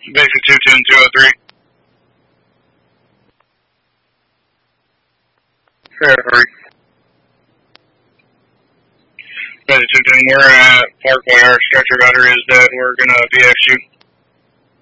Basic 210-203. Fair 3. Basic 210, we're at Parkway. Our stretcher battery is dead. We're going to VX you.